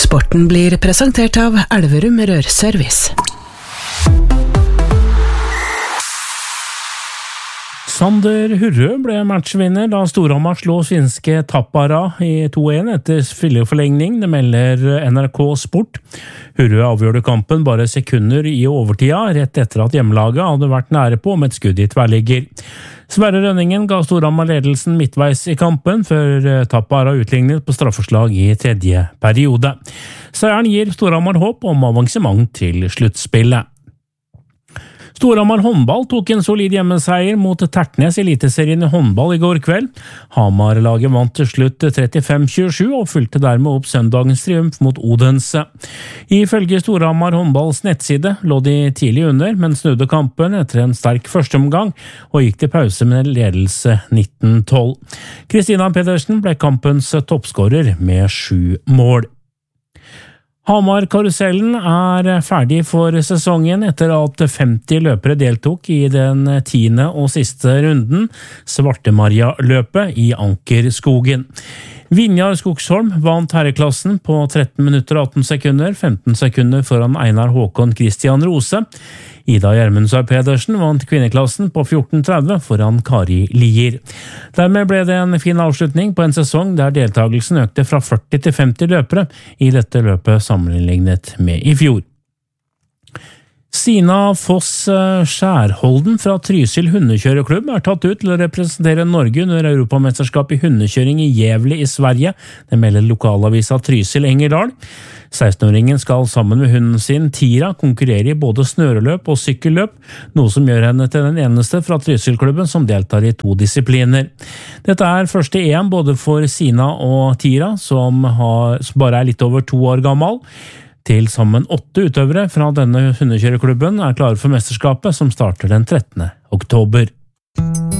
Sporten blir presentert av Elverum Rørservice. Sander Hurrø ble matchvinner da Storhamar slå svenske Tappara i 2-1 etter spilleforlengning, det melder NRK Sport. Hurrø avgjorde kampen bare sekunder i overtida, rett etter at hjemmelaget hadde vært nære på med et skudd i tverrligger. Sverre Rønningen ga Storhamar ledelsen midtveis i kampen, før Tappara utlignet på straffeslag i tredje periode. Seieren gir Storhamar håp om avansement til sluttspillet. Storhamar håndball tok en solid hjemmeseier mot Tertnes i eliteserien i håndball i går kveld. Hamar-laget vant til slutt 35-27 og fulgte dermed opp søndagens triumf mot Odense. Ifølge Storhamar håndballs nettside lå de tidlig under, men snudde kampen etter en sterk førsteomgang og gikk til pause med ledelse 19-12. Kristina Pedersen ble kampens toppskårer med 7 mål. Hamar-karusellen er ferdig for sesongen etter at 50 løpere deltok i den 10. og siste runden, Svartemaria-løpet i Ankerskogen. Vinjar Skogsholm vant herreklassen på 13 minutter og 18 sekunder, 15 sekunder foran Einar Håkon Christian Rose. Ida Gjermundsøy Pedersen vant kvinneklassen på 14.30 foran Kari Lier. Dermed ble det en fin avslutning på en sesong der deltagelsen økte fra 40 til 50 løpere i dette løpet sammenlignet med i fjor. Sina Foss Skjærholden fra Trysil hundekjøreklubb er tatt ut til å representere Norge under Europamesterskap i hundekjøring i Gävle i Sverige, det melder lokalavisa Trysil Engerdal. 16-åringen skal sammen med hunden sin Tira konkurrere i både snøreløp og sykkelløp, noe som gjør henne til den eneste fra Trysil-klubben som deltar i 2 disipliner. Dette er første EM både for Sina og Tira, som bare er litt over 2 år gammel. Til sammen 8 utøvere fra denne hundekjøreklubben er klare for mesterskapet som starter den 13. oktober.